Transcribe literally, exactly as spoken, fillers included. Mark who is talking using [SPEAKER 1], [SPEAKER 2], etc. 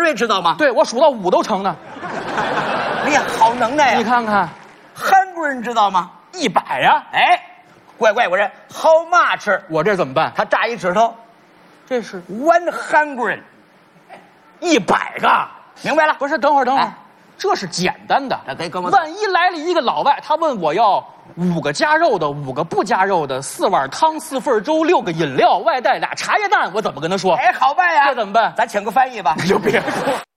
[SPEAKER 1] hungry 知道吗？
[SPEAKER 2] 对，我数到五都成呢。
[SPEAKER 1] 哎呀，好能耐呀！
[SPEAKER 2] 你看看，
[SPEAKER 1] hungry 你知道吗？
[SPEAKER 2] 一百呀！
[SPEAKER 1] 哎，乖乖，我这 how much？
[SPEAKER 2] 我这怎么办？
[SPEAKER 1] 他扎一指头
[SPEAKER 2] 这是
[SPEAKER 1] ，one hundred，
[SPEAKER 2] 一百个。
[SPEAKER 1] 明白了？
[SPEAKER 2] 不是，等会儿，等会儿，
[SPEAKER 1] 哎
[SPEAKER 2] 这是简单的。
[SPEAKER 1] 那得跟我
[SPEAKER 2] 万一来了一个老外，他问我要五个加肉的，五个不加肉的，四碗汤，四份粥，六个饮料，外带俩茶叶蛋，我怎么跟他说？
[SPEAKER 1] 哎，好办呀！
[SPEAKER 2] 这怎么办？
[SPEAKER 1] 咱请个翻译吧。
[SPEAKER 2] 你就别说。